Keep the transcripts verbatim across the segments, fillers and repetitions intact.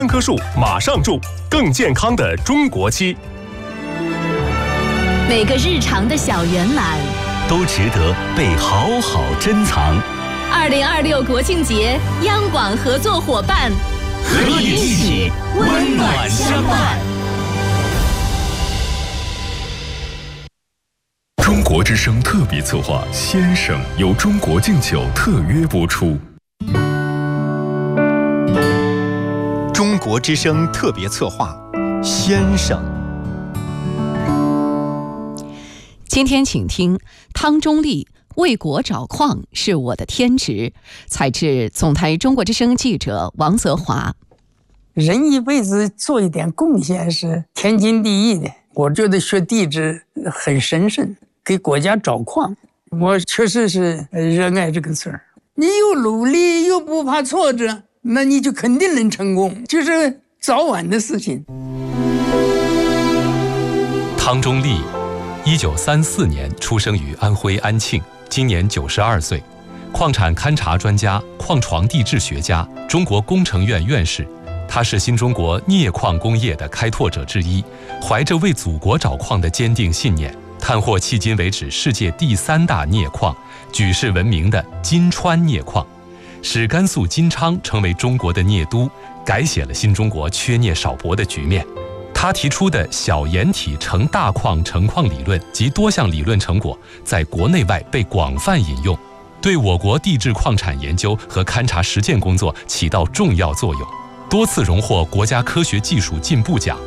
三棵树马上种，更健康的中国漆。 每个日常的小圆满都值得被好好珍藏。 二零二六国庆节，央广合作伙伴和你一起温暖相伴。 中国之声特别策划《先生》由中国敬酒特约播出。 中国之声特别策划《先生》。 今天请听汤中立为国找矿是我的天职，采自总台中国之声记者王泽华。 人一辈子做一点贡献是天经地义的，我觉得学地质很神圣，给国家找矿，我确实是热爱这个事儿。你又努力又不怕挫折，那你就肯定能成功，就是早晚的事情。 汤中立一九三四年出生于安徽安庆，今年九十二岁，矿产勘察专家、矿床地质学家，中国工程院院士。他是新中国镍矿工业的开拓者之一，怀着为祖国找矿的坚定信念，探获迄今为止世界第三大镍矿，举世闻名的金川镍矿，使甘肃金昌成为中国的镍都，改写了新中国缺镍少博的局面。他提出的小岩体成大矿成矿理论及多项理论成果，在国内外被广泛引用，对我国地质矿产研究和勘察实践工作起到重要作用，多次荣获国家科学技术进步奖。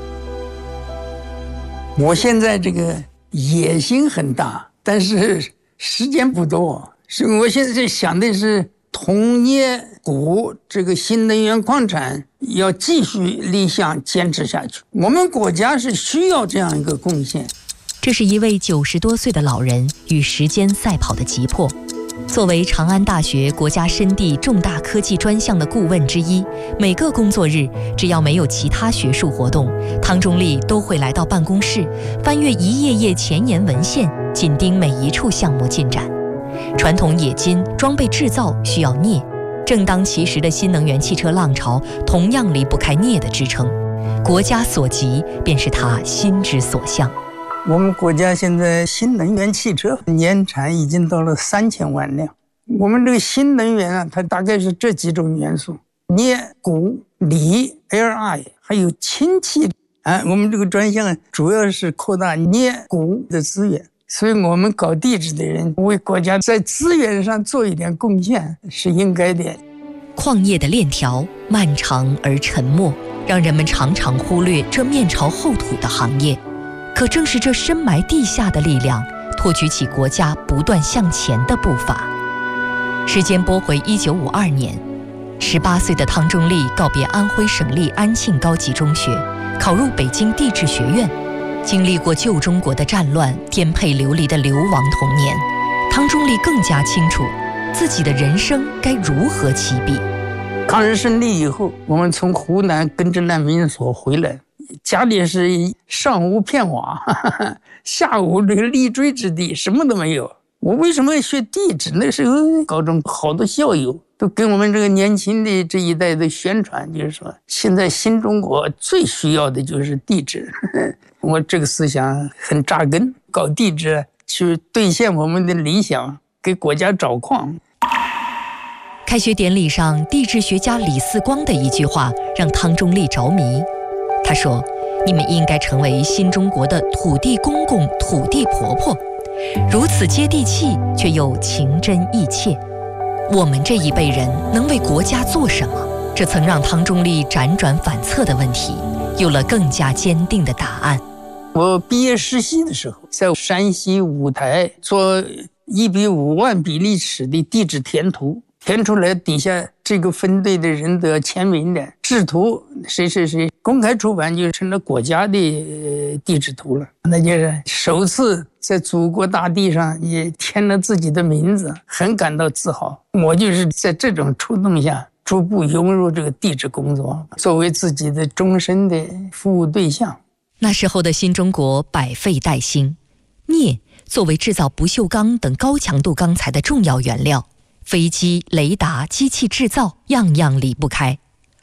我现在这个野心很大，但是时间不多，所以我现在想的是铜镍钴这个新能源矿产要继续立项坚持下去，我们国家是需要这样一个贡献。 这是一位九十多岁的老人与时间赛跑的急迫。作为长安大学国家深地重大科技专项的顾问之一，每个工作日只要没有其他学术活动，汤中立都会来到办公室，翻阅一页页前沿文献，紧盯每一处项目进展。传统冶金装备制造需要镍，正当其时的新能源汽车浪潮同样离不开镍的支撑。国家所急，便是他心之所向。 我们国家现在新能源汽车年产已经到了三千万辆。我们这个新能源啊，它大概是这几种元素：镍、钴、锂、L I， 还有氢气。啊，我们这个专项主要是扩大镍、钴的资源，所以我们搞地质的人为国家在资源上做一点贡献是应该的。 矿业的链条漫长而沉默，让人们常常忽略这面朝后土的行业。可正是这深埋地下的力量，托举起国家不断向前的步伐。时间拨回一九五二年，十八岁的汤中立告别安徽省立安庆高级中学，考入北京地质学院。经历过旧中国的战乱、颠沛流离的流亡童年，汤中立更加清楚自己的人生该如何起笔。 抗日胜利以后，我们从湖南跟着难民所回来，家里是上无片瓦，下无这个立锥之地，什么都没有。我为什么要学地质？那时候高中好多校友都跟我们这个年轻的这一代的宣传，就是说现在新中国最需要的就是地质。我这个思想很扎根，搞地质去兑现我们的理想，给国家找矿。 开学典礼上，地质学家李四光的一句话让汤中立着迷。他说：“你们应该成为新中国的土地公公、土地婆婆。”如此接地气，却又情真意切。我们这一辈人能为国家做什么？这曾让汤中立辗转反侧的问题，有了更加坚定的答案。 我毕业实习的时候，在山西五台做一比五万比例尺的地质填图，填出来底下这个分队的人都要签名的，制图谁谁谁，公开出版就成了国家的地质图了。那就是首次在祖国大地上也填了自己的名字，很感到自豪。我就是在这种触动下，逐步融入这个地质工作，作为自己的终身的服务对象。 那时候的新中国百废待兴，镍作为制造不锈钢等高强度钢材的重要原料，飞机、雷达、机器制造样样离不开。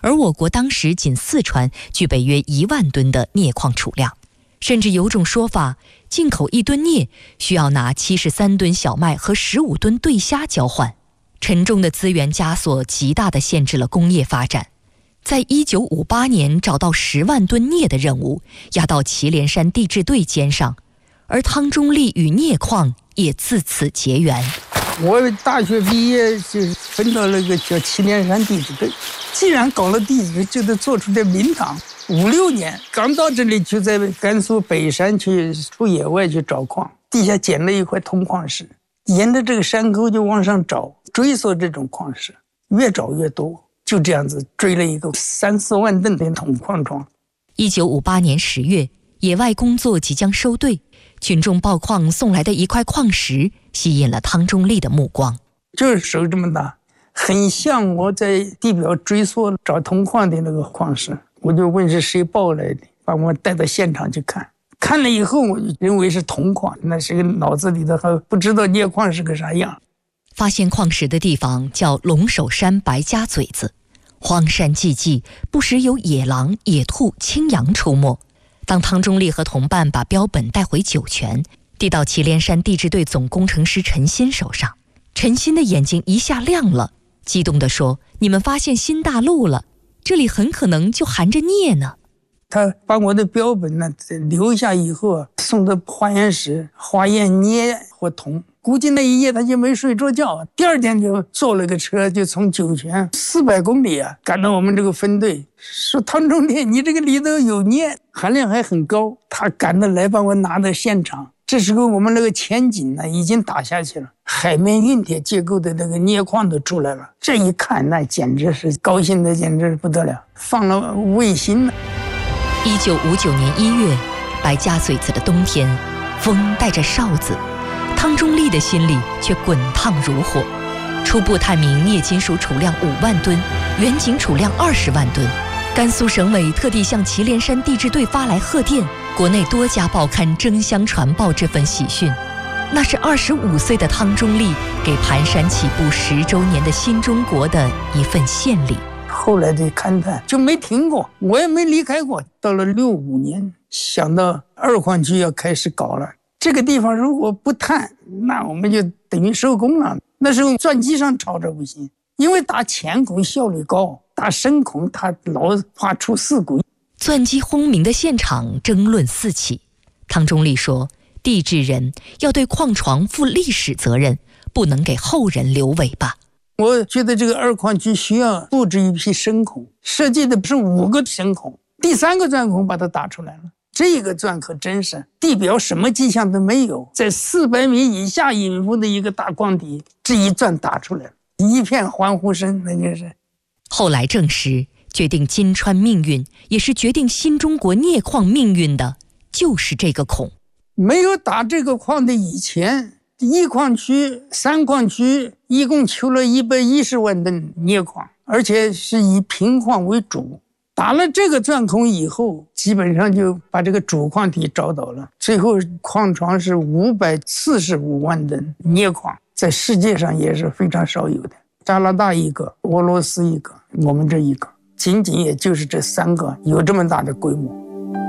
而我国当时仅四川具备约一万吨的镍矿储量，甚至有种说法，进口一吨镍需要拿七十三吨小麦和十五吨对虾交换。沉重的资源枷锁极大地限制了工业发展。在一九五八年找到十万吨镍的任务压到祁连山地质队肩上，而汤中立与镍矿也自此结缘。 我大学毕业就分到了一个叫祁连山地质队，既然搞了地质，就得做出点名堂。五六年刚到这里，就在甘肃北山去出野外去找矿，地下捡了一块铜矿石，沿着这个山沟就往上找，追索这种矿石，越找越多，就这样子追了一个三四万吨的铜矿床。 一九五八年十月，野外工作即将收队，群众报矿送来的一块矿石吸引了汤中立的目光。 就是手这么大，很像我在地表追溯找铜矿的那个矿石。我就问是谁报来的，把我带到现场去看。看了以后，我就认为是铜矿，那是个脑子里头还不知道镍矿是个啥样。 发现矿石的地方叫龙首山白家嘴子，荒山寂寂，不时有野狼、野兔、青羊出没。当汤中立和同伴把标本带回酒泉，递到祁连山地质队总工程师陈新手上，陈新的眼睛一下亮了，激动地说：“你们发现新大陆了，这里很可能就含着镍呢。” 他把我的标本呢留下以后，送到化验室化验镍或铜。估计那一夜他就没睡着觉，第二天就坐了个车，就从酒泉四百公里啊赶到我们这个分队，说汤中立，你这个里头有镍，含量还很高。他赶得来把我拿到现场，这时候我们那个前井呢已经打下去了，海绵运铁结构的那个镍矿都出来了。这一看，那简直是高兴的简直不得了，放了卫星了。 一九五九年一月，白家嘴子的冬天，风带着哨子，汤中立的心里却滚烫如火。初步探明镍金属储量五万吨，原井储量二十万吨。甘肃省委特地向祁连山地质队发来贺电，国内多家报刊争相传报这份喜讯。那是二十五岁的汤中立给盘山起步十周年的新中国的一份献礼。 后来的勘探就没停过，我也没离开过。到了六五年，想到二矿区要开始搞了，这个地方如果不探，那我们就等于收工了。那时候钻机上吵着不行，因为打浅孔效率高，打深孔它老怕出事故。 钻机轰鸣的现场争论四起。汤中立说，地质人要对矿床负历史责任，不能给后人留尾巴。 我觉得这个二矿区需要布置一批深孔，设计的是五个深孔，第三个钻孔把它打出来了。这个钻可真是地表什么迹象都没有，在四百米以下隐伏的一个大矿底，这一钻打出来了，一片欢呼声，那就是。 后来证实，决定金川命运，也是决定新中国镍矿命运的，就是这个孔。 没有打这个矿的以前，一矿区、三矿区一共求了一百一十万吨镍矿，而且是以平矿为主。打了这个钻孔以后，基本上就把这个主矿体找到了。最后矿床是五百四十五万吨镍矿，在世界上也是非常少有的。加拿大一个，俄罗斯一个，我们这一个，仅仅也就是这三个有这么大的规模。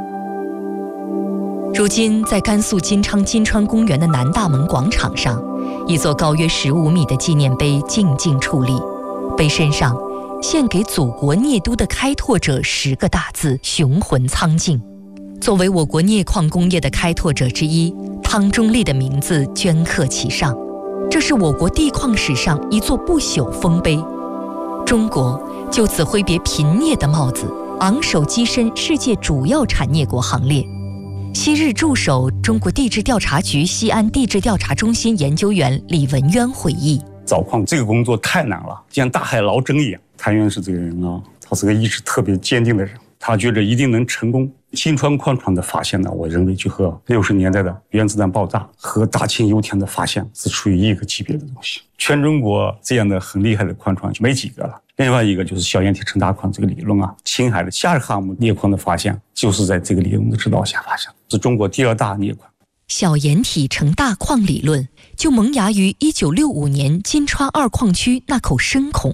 如今，在甘肃金昌金川公园的南大门广场上，一座高约十五米的纪念碑静静矗立，碑身上献给祖国镍都的开拓者十个大字雄浑苍劲。作为我国镍矿工业的开拓者之一，汤中立的名字镌刻其上。这是我国地矿史上一座不朽丰碑。中国就此挥别贫镍的帽子，昂首跻身世界主要产镍国行列。昔日驻守中国地质调查局西安地质调查中心研究员李文渊回忆， 找矿这个工作太难了，就像大海捞针一样。谭院士这个人啊，他是个意志特别坚定的人，他觉得一定能成功。金川矿床的发现呢，我认为就和六十年代的原子弹爆炸和大庆油田的发现是处于一个级别的东西。全中国这样的很厉害的矿床就没几个了。另外一个就是小岩体成大矿这个理论啊，青海的夏尔哈姆镍矿的发现就是在这个理论的指导下发现，是中国第二大镍矿。 小岩体成大矿理论就萌芽于一九六五年金川二矿区那口深孔。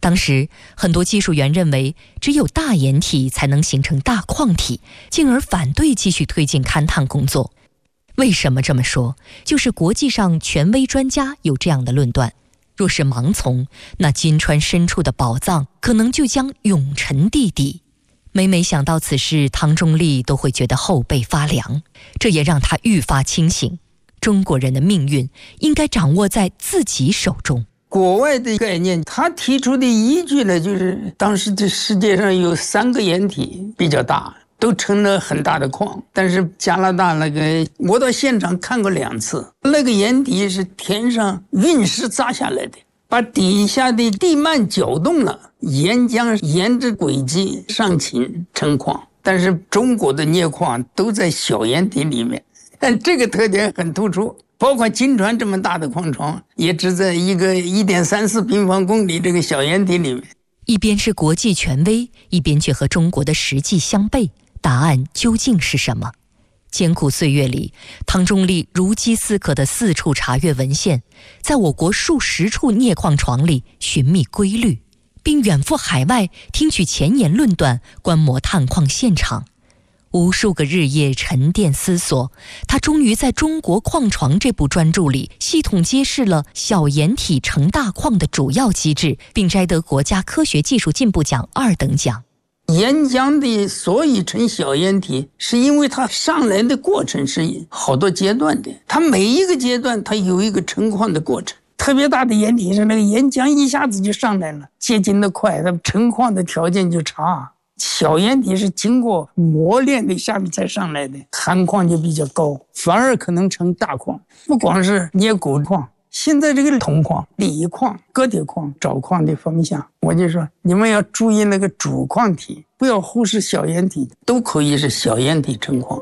当时很多技术员认为只有大岩体才能形成大矿体，进而反对继续推进勘探工作。为什么这么说？就是国际上权威专家有这样的论断，若是盲从，那金川深处的宝藏可能就将永沉地底。每每想到此事，汤中立都会觉得后背发凉，这也让他愈发清醒，中国人的命运应该掌握在自己手中。 国外的概念，他提出的依据呢，就是当时这世界上有三个岩体比较大，都成了很大的矿。但是加拿大那个，我到现场看过两次，那个岩体是天上陨石砸下来的，把底下的地幔搅动了，岩浆沿着轨迹上侵成矿。但是中国的镍矿都在小岩体里面，但这个特点很突出。包括金川这么大的矿床，也只在一个 一点三四平方公里这个小岩体里面。 一边是国际权威，一边却和中国的实际相悖，答案究竟是什么？艰苦岁月里，汤中立如饥似渴地四处查阅文献，在我国数十处镍矿床里寻觅规律，并远赴海外听取前沿论断，观摩探矿现场。无数个日夜沉淀思索，他终于在《中国矿床》这部专著里系统揭示了小岩体成大矿的主要机制，并摘得国家科学技术进步奖二等奖。 岩浆的所以成小岩体，是因为它上来的过程是好多阶段的，它每一个阶段它有一个成矿的过程。特别大的岩体是那个岩浆一下子就上来了，结晶的快，它成矿的条件就差。小岩体是经过磨练的下面才上来的，含矿就比较高，反而可能成大矿。不光是镍钴矿，现在这个铜矿、锂矿、铬铁矿找矿的方向，我就说你们要注意那个主矿体，不要忽视小岩体，都可以是小岩体成矿。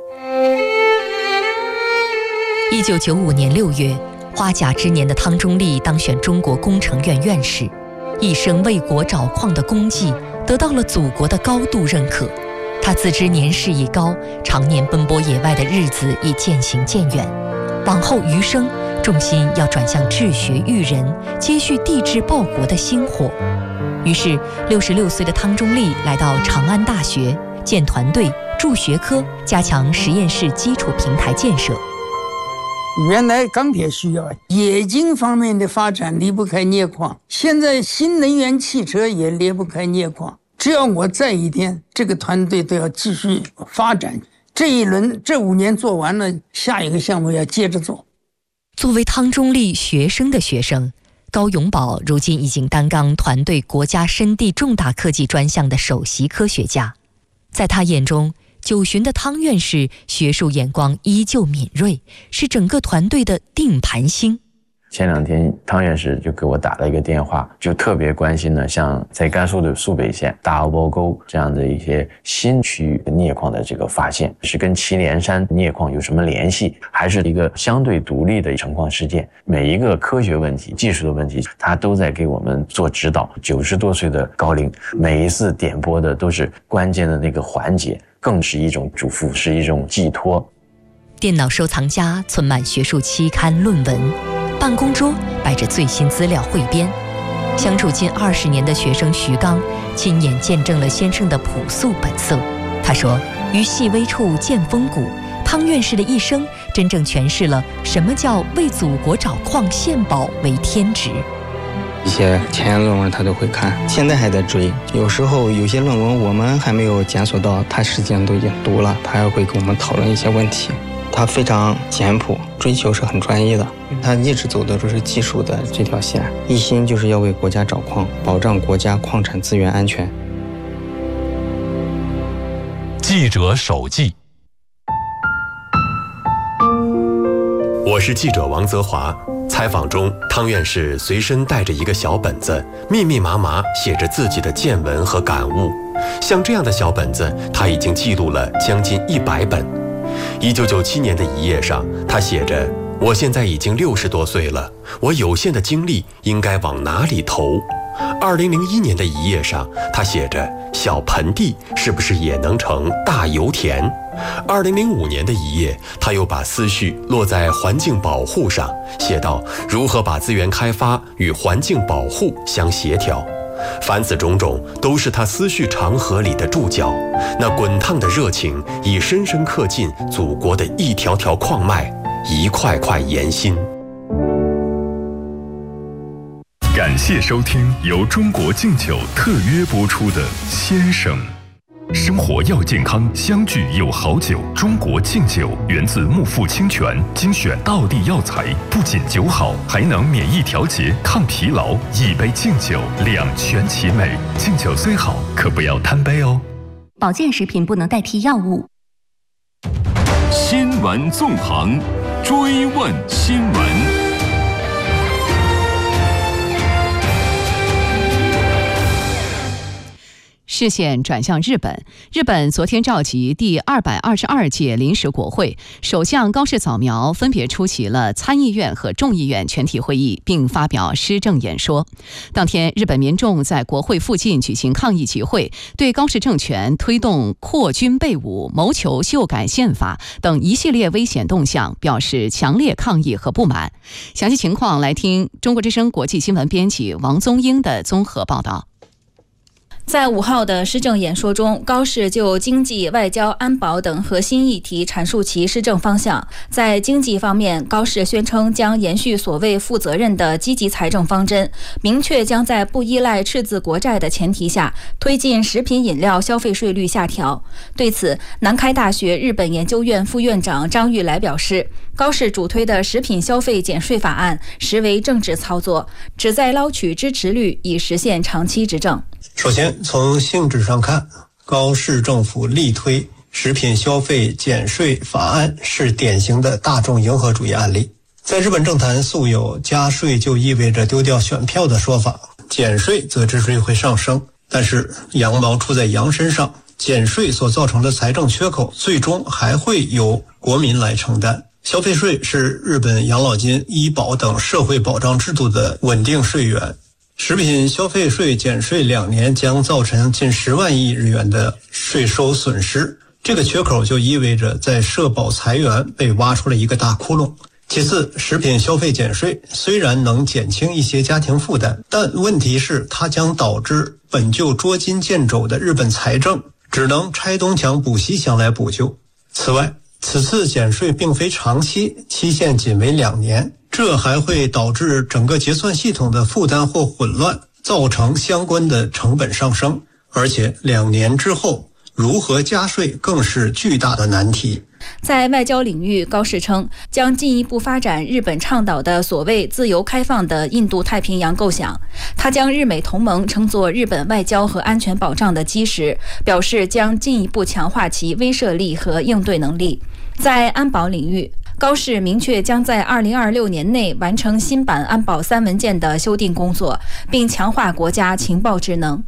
一九九五年六月，花甲之年的汤中立当选中国工程院院士，一生为国找矿的功绩得到了祖国的高度认可。他自知年事已高，常年奔波野外的日子已渐行渐远，往后余生重心要转向治学育人，接续帝制报国的薪火。于是六十六岁的汤中立来到长安大学，建团队、筑学科，加强实验室基础平台建设。 原来钢铁需要，冶金方面的发展离不开镍矿，现在新能源汽车也离不开镍矿。只要我在一天，这个团队都要继续发展。这一轮这五年做完了，下一个项目要接着做。 作为汤中立学生的学生，高永宝如今已经担纲团队国家深地重大科技专项的首席科学家。在他眼中，九旬的汤院士学术眼光依旧敏锐，是整个团队的定盘星。 前两天汤院士就给我打了一个电话，就特别关心呢，像在甘肃的肃北县大窝沟这样的一些新区域镍矿的这个发现，是跟祁连山镍矿有什么联系，还是一个相对独立的成矿事件？每一个科学问题、技术的问题，他都在给我们做指导。九十多岁的高龄，每一次点播的都是关键的那个环节，更是一种嘱咐，是一种寄托。 电脑收藏夹存满学术期刊论文，办公桌摆着最新资料汇编。相处近二十年的学生徐刚亲眼见证了先生的朴素本色。他说：“于细微处见风骨，汤院士的一生真正诠释了什么叫为祖国找矿献宝为天职。” 一些前沿论文他都会看，现在还在追。有时候有些论文我们还没有检索到，他实际上都已经读了，他还会跟我们讨论一些问题。他非常简朴，追求是很专一的，他一直走的都是技术的这条线，一心就是要为国家找矿，保障国家矿产资源安全。 记者手记。 我是记者王泽华。采访中，汤院士随身带着一个小本子，密密麻麻写着自己的见闻和感悟。像这样的小本子，他已经记录了将近一百本。一九九七年的一页上，他写着：“我现在已经六十多岁了，我有限的精力应该往哪里投？”二零零一年的一页上，他写着：“小盆地是不是也能成大油田？”二零零五年的一页，他又把思绪落在环境保护上，写道：“如何把资源开发与环境保护相协调？” 凡此种种，都是他思绪长河里的注脚。那滚烫的热情，已深深刻进祖国的一条条矿脉，一块块岩心。 感谢收听由中国敬酒特约播出的《先生》。生活要健康，相聚有好酒。中国敬酒源自木富清泉精选道地药材，不仅酒好，还能免疫调节、抗疲劳。一杯敬酒，两全其美。敬酒虽好，可不要贪杯哦。 保健食品不能代替药物。 新闻纵横，追问新闻。 视线转向日本，日本昨天召集第二百二十二届临时国会，首相高市早苗分别出席了参议院和众议院全体会议，并发表施政演说。当天，日本民众在国会附近举行抗议集会，对高市政权推动扩军备武、谋求修改宪法等一系列危险动向表示强烈抗议和不满。详细情况来听中国之声国际新闻编辑王宗英的综合报道。 在五号的施政演说中，高市就经济、外交、安保等核心议题阐述其施政方向。在经济方面，高市宣称将延续所谓负责任的积极财政方针，明确将在不依赖赤字国债的前提下，推进食品饮料消费税率下调。对此，南开大学日本研究院副院长张玉来表示，高市主推的食品消费减税法案实为政治操作，旨在捞取支持率，以实现长期执政。 首先，从性质上看，高市政府力推食品消费减税法案是典型的大众迎合主义案例。在日本政坛素有加税就意味着丢掉选票的说法，减税则支持率会上升。但是羊毛出在羊身上，减税所造成的财政缺口最终还会由国民来承担。消费税是日本养老金、医保等社会保障制度的稳定税源。食品消费税减税两年将造成近十万亿日元的税收损失，这个缺口就意味着在社保财源被挖出了一个大窟窿。其次，食品消费减税虽然能减轻一些家庭负担，但问题是它将导致本就捉襟见肘的日本财政只能拆东墙补西墙来补救。此外，此次减税并非长期，期限仅为两年，这还会导致整个结算系统的负担或混乱，造成相关的成本上升。而且两年之后，如何加税更是巨大的难题。 在外交领域，高市称将进一步发展日本倡导的所谓自由开放的印度太平洋构想。他将日美同盟称作日本外交和安全保障的基石，表示将进一步强化其威慑力和应对能力。在安保领域，高市明确将在二零二六年内完成新版安保三文件的修订工作，并强化国家情报职能。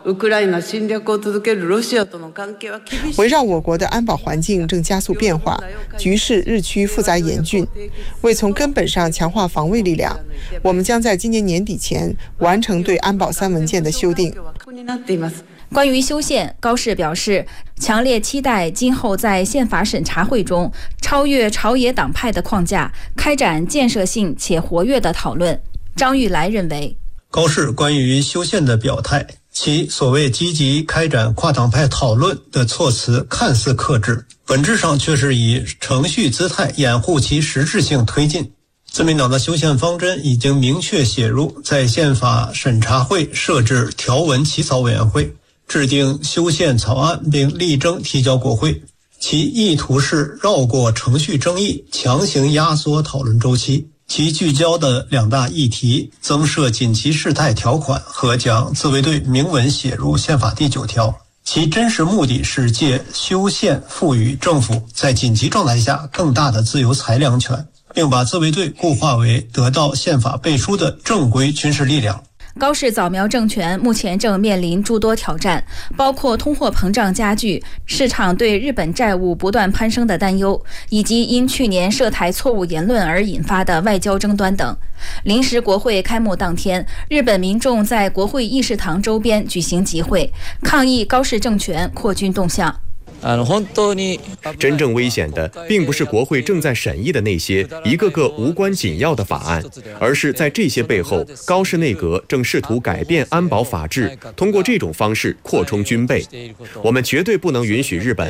围绕我国的安保环境正加速变化，局势日趋复杂严峻。为从根本上强化防卫力量，我们将在今年年底前完成对安保三文件的修订。 关于修宪，高市表示，强烈期待今后在宪法审查会中超越朝野党派的框架，开展建设性且活跃的讨论。张玉来认为， 高市关于修宪的表态，其所谓积极开展跨党派讨论的措辞看似克制，本质上却是以程序姿态掩护其实质性推进。自民党的修宪方针已经明确写入，在宪法审查会设置条文起草委员会，制定修宪草案并力争提交国会，其意图是绕过程序争议，强行压缩讨论周期。其聚焦的两大议题，增设紧急事态条款和将自卫队明文写入宪法第九条，其真实目的是借修宪赋予政府在紧急状态下更大的自由裁量权，并把自卫队固化为得到宪法背书的正规军事力量。 高市早苗政权目前正面临诸多挑战，包括通货膨胀加剧、市场对日本债务不断攀升的担忧，以及因去年涉台错误言论而引发的外交争端等。临时国会开幕当天，日本民众在国会议事堂周边举行集会，抗议高市政权扩军动向。 真正危险的，并不是国会正在审议的那些一个个无关紧要的法案，而是在这些背后，高市内阁正试图改变安保法制，通过这种方式扩充军备。我们绝对不能允许日本